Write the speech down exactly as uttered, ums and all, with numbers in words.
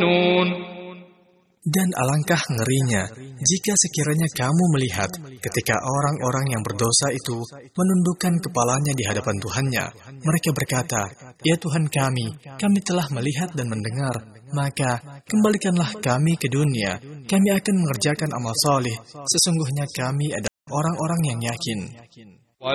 Dan alangkah ngerinya jika sekiranya kamu melihat ketika orang-orang yang berdosa itu menundukkan kepalanya di hadapan Tuhannya. Mereka berkata, "Ya Tuhan kami, kami telah melihat dan mendengar. Maka kembalikanlah kami ke dunia. Kami akan mengerjakan amal soleh. Sesungguhnya kami adalah orang-orang yang yakin."